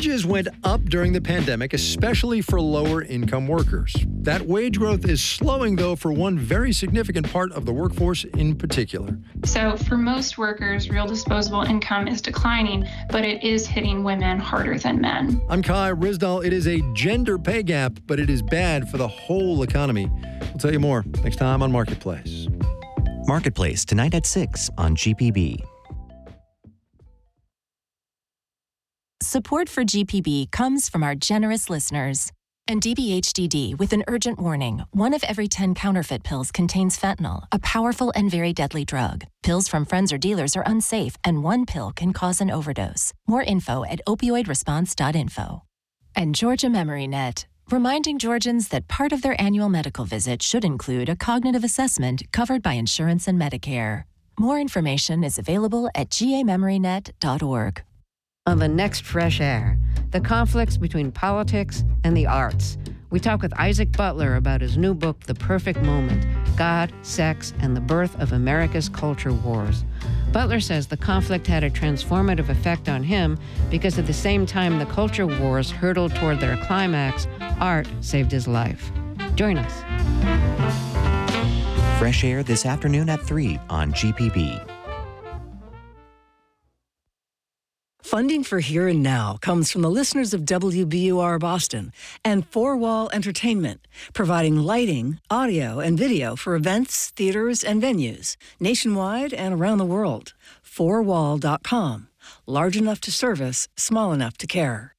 Wages went up during the pandemic, especially for lower-income workers. That wage growth is slowing, though, for one very significant part of the workforce in particular. So for most workers, real disposable income is declining, but it is hitting women harder than men. I'm Kai Rizdal. It is a gender pay gap, but it is bad for the whole economy. We'll tell you more next time on Marketplace. Marketplace, tonight at 6 on GPB. Support for GPB comes from our generous listeners. And DBHDD with an urgent warning. 1 of every 10 counterfeit pills contains fentanyl, a powerful and very deadly drug. Pills from friends or dealers are unsafe, and 1 pill can cause an overdose. More info at opioidresponse.info. And Georgia MemoryNet, reminding Georgians that part of their annual medical visit should include a cognitive assessment covered by insurance and Medicare. More information is available at gamemorynet.org. On the next Fresh Air, the conflicts between politics and the arts. We talk with Isaac Butler about his new book, The Perfect Moment: God, Sex, and the Birth of America's Culture Wars. Butler says the conflict had a transformative effect on him because at the same time the culture wars hurtled toward their climax, art saved his life. Join us. Fresh Air this afternoon at 3 on GPB. Funding for Here and Now comes from the listeners of WBUR Boston and Four Wall Entertainment, providing lighting, audio, and video for events, theaters, and venues nationwide and around the world. Fourwall.com. Large enough to service, small enough to care.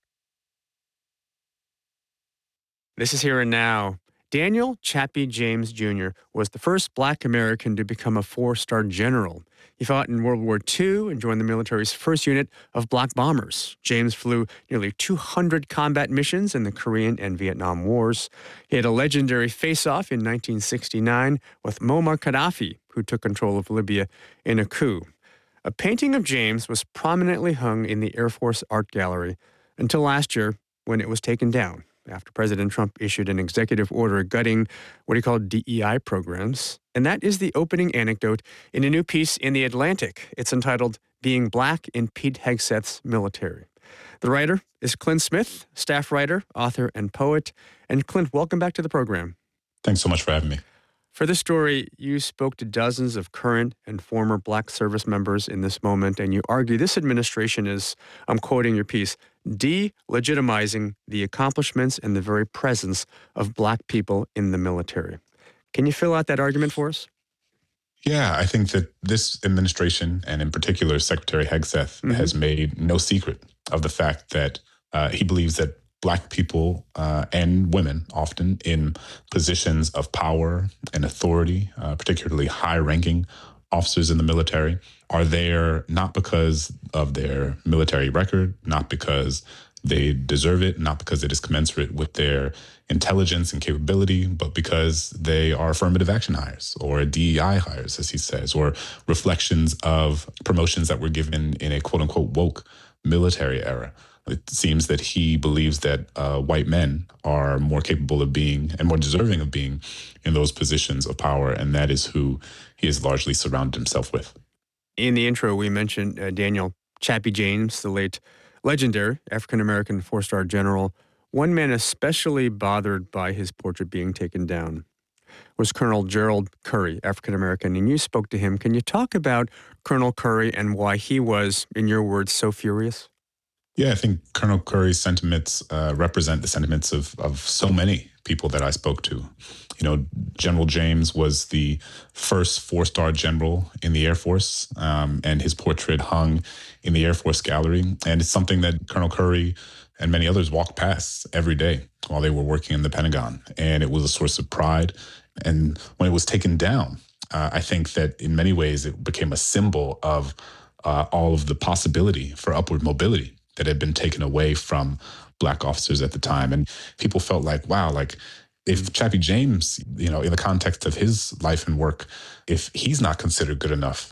This is Here and Now. Daniel Chappie James Jr. was the first Black American to become a 4-star general. He fought in World War II and joined the military's first unit of Black Bombers. James flew nearly 200 combat missions in the Korean and Vietnam Wars. He had a legendary face-off in 1969 with Muammar Gaddafi, who took control of Libya in a coup. A painting of James was prominently hung in the Air Force Art Gallery until last year when it was taken down after President Trump issued an executive order gutting what he called DEI programs. And that is the opening anecdote in a new piece in The Atlantic. It's entitled Being Black in Pete Hegseth's Military. The writer is Clint Smith, staff writer, author, and poet. And Clint, welcome back to the program. Thanks so much for having me. For this story, you spoke to dozens of current and former Black service members in this moment, and you argue this administration is, I'm quoting your piece, delegitimizing the accomplishments and the very presence of Black people in the military. Can you fill out that argument for us? Yeah, I think that this administration, and in particular Secretary Hegseth, has made no secret of the fact that he believes that Black people and women, often in positions of power and authority, particularly high-ranking officers in the military, are there not because of their military record, not because they deserve it, not because it is commensurate with their intelligence and capability, but because they are affirmative action hires or DEI hires, as he says, or reflections of promotions that were given in a quote-unquote woke military era. It seems that he believes that white men are more capable of being and more deserving of being in those positions of power, and that is who he has largely surrounded himself with. In the intro, we mentioned Daniel Chappie James, the late legendary African-American 4-star general. One man especially bothered by his portrait being taken down was Colonel Gerald Curry, African-American, and you spoke to him. Can you talk about Colonel Curry and why he was, in your words, so furious? Yeah, I think Colonel Curry's sentiments represent the sentiments of so many people that I spoke to. You know, General James was the first 4-star general in the Air Force, and his portrait hung in the Air Force Gallery. And it's something that Colonel Curry and many others walked past every day while they were working in the Pentagon. And it was a source of pride. And when it was taken down, I think that in many ways it became a symbol of all of the possibility for upward mobility that had been taken away from Black officers at the time. And people felt like, wow, like if Chappie James, you know, in the context of his life and work, if he's not considered good enough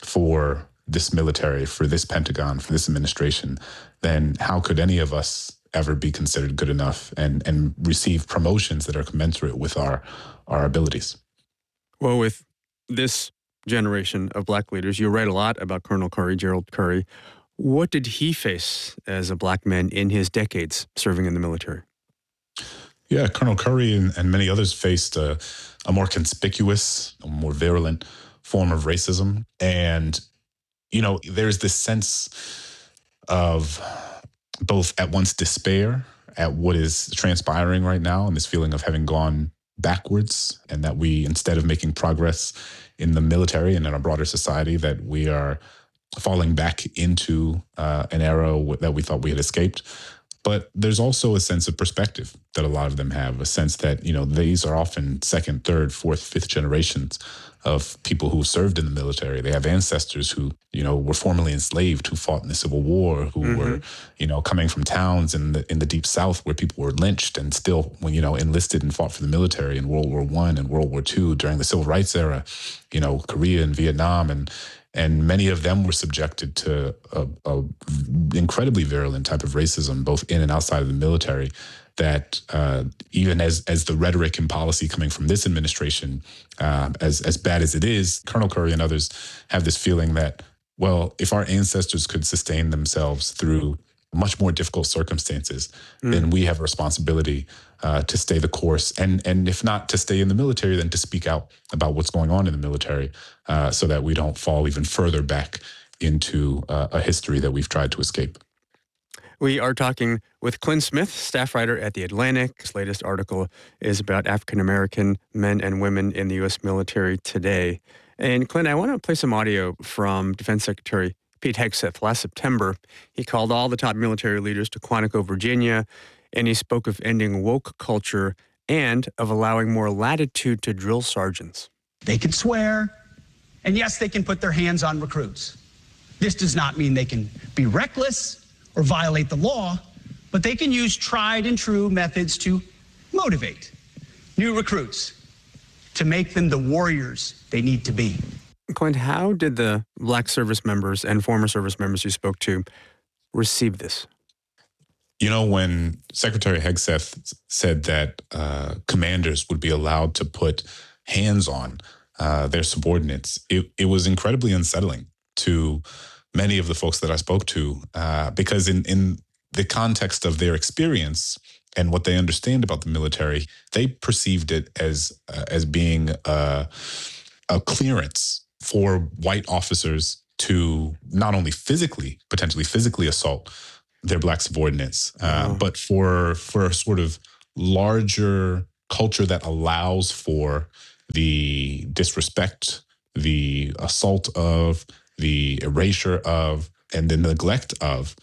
for this military, for this Pentagon, for this administration, then how could any of us ever be considered good enough and receive promotions that are commensurate with our abilities? Well, with this generation of Black leaders, you write a lot about Colonel Curry, Gerald Curry. What did he face as a black man in his decades serving in the military? Yeah, Colonel Curry and many others faced a more conspicuous, a more virulent form of racism. And, there's this sense of both at once despair at what is transpiring right now and this feeling of having gone backwards, and that we, instead of making progress in the military and in our broader society, that we are falling back into an era that we thought we had escaped. But there's also a sense of perspective that a lot of them have, a sense that, these are often second, third, fourth, fifth generations of people who served in the military. They have ancestors who, were formerly enslaved, who fought in the Civil War, who were, coming from towns in the Deep South where people were lynched and still, enlisted and fought for the military in World War I and World War II during the Civil Rights era, Korea and Vietnam. And many of them were subjected to a incredibly virulent type of racism, both in and outside of the military, that even as the rhetoric and policy coming from this administration, as bad as it is, Colonel Curry and others have this feeling that, well, if our ancestors could sustain themselves through much more difficult circumstances, then we have a responsibility to stay the course. And if not to stay in the military, then to speak out about what's going on in the military so that we don't fall even further back into a history that we've tried to escape. We are talking with Clint Smith, staff writer at The Atlantic. His latest article is about African-American men and women in the U.S. military today. And Clint, I want to play some audio from Defense Secretary Pete Hegseth last September. He called all the top military leaders to Quantico, Virginia, and he spoke of ending woke culture and of allowing more latitude to drill sergeants. They can swear, and yes, they can put their hands on recruits. This does not mean they can be reckless or violate the law, but they can use tried and true methods to motivate new recruits, to make them the warriors they need to be. Clint, how did the Black service members and former service members you spoke to receive this? When Secretary Hegseth said that commanders would be allowed to put hands on their subordinates, it was incredibly unsettling to many of the folks that I spoke to, because in the context of their experience and what they understand about the military, they perceived it as being a clearance for white officers to not only potentially physically assault their Black subordinates, but for a sort of larger culture that allows for the disrespect, the assault of, the erasure of, and the neglect of